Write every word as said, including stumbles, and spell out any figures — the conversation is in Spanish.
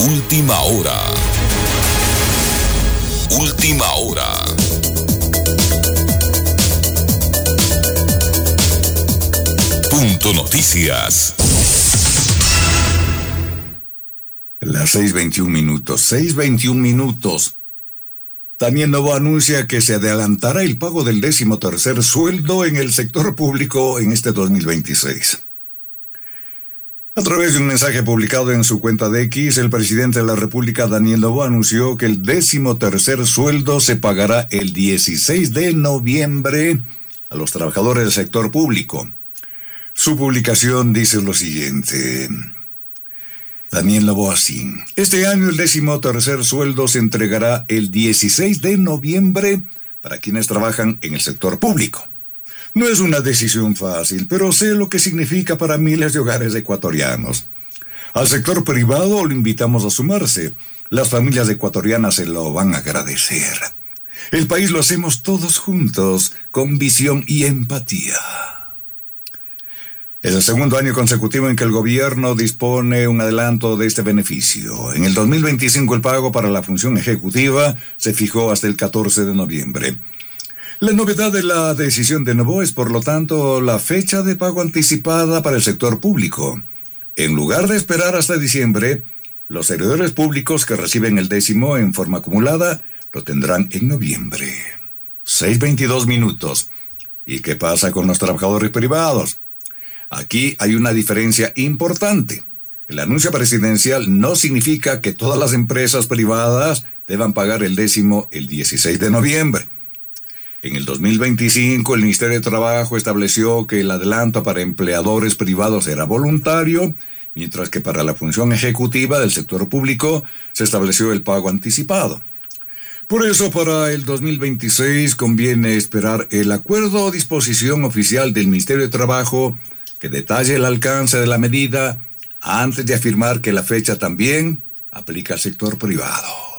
Última hora. Última hora. Punto Noticias. Las seis veintiún minutos, seis veintiún minutos. Daniel Noboa anuncia que se adelantará el pago del décimo tercer sueldo en el sector público en este dos mil veintiséis. A través de un mensaje publicado en su cuenta de X, el presidente de la República, Daniel Noboa, anunció que el décimo tercer sueldo se pagará el dieciséis de noviembre a los trabajadores del sector público. Su publicación dice lo siguiente. Daniel Noboa, sí. Este año el décimo tercer sueldo se entregará el dieciséis de noviembre para quienes trabajan en el sector público. No es una decisión fácil, pero sé lo que significa para miles de hogares ecuatorianos. Al sector privado lo invitamos a sumarse. Las familias ecuatorianas se lo van a agradecer. El país lo hacemos todos juntos, con visión y empatía. Es el segundo año consecutivo en que el gobierno dispone un adelanto de este beneficio. En el dos mil veinticinco el pago para la función ejecutiva se fijó hasta el catorce de noviembre. La novedad de la decisión de Noboa es, por lo tanto, la fecha de pago anticipada para el sector público. En lugar de esperar hasta diciembre, los servidores públicos que reciben el décimo en forma acumulada lo tendrán en noviembre. seis veintidós minutos. ¿Y qué pasa con los trabajadores privados? Aquí hay una diferencia importante. El anuncio presidencial no significa que todas las empresas privadas deban pagar el décimo el dieciséis de noviembre. En el dos mil veinticinco, el Ministerio de Trabajo estableció que el adelanto para empleadores privados era voluntario, mientras que para la función ejecutiva del sector público se estableció el pago anticipado. Por eso, para el dos mil veintiséis conviene esperar el acuerdo o disposición oficial del Ministerio de Trabajo que detalle el alcance de la medida antes de afirmar que la fecha también aplica al sector privado.